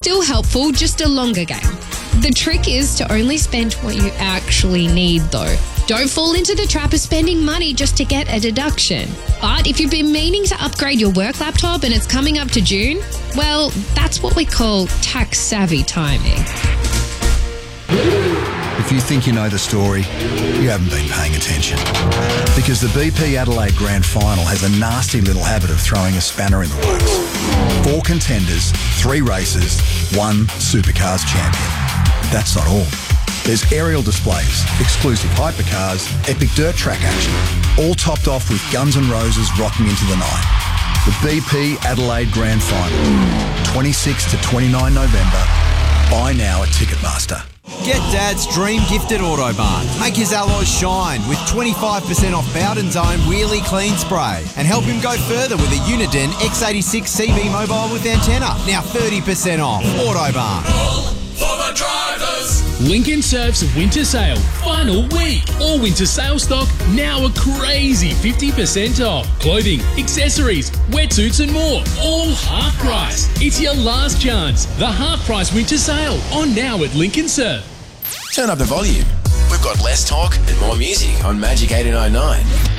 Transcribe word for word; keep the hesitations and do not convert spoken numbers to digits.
Still helpful, just a longer game. The trick is to only spend what you actually need though. Don't fall into the trap of spending money just to get a deduction. But if you've been meaning to upgrade your work laptop and it's coming up to June, well, that's what we call tax-savvy timing. If you think you know the story, you haven't been paying attention. Because the B P Adelaide Grand Final has a nasty little habit of throwing a spanner in the works. Four contenders, three races, one Supercars champion. That's not all. There's aerial displays, exclusive hypercars, epic dirt track action, all topped off with Guns N' Roses rocking into the night. The B P Adelaide Grand Final, twenty-sixth to twenty-ninth November. Buy now at Ticketmaster. Get Dad's dream gift at Autobarn. Make his alloys shine with twenty-five percent off Bowden's own Wheelie Clean Spray. And help him go further with a Uniden X eighty-six C V mobile with antenna. Now thirty percent off. Autobarn. All for the drivers. Lincoln Surf's winter sale. Final week. All winter sale stock now a crazy fifty percent off. Clothing, accessories, wetsuits and more. All half price. It's your last chance. The half price winter sale on now at Lincoln Surf. Turn up the volume. We've got less talk and more music on Magic eighty-nine point nine.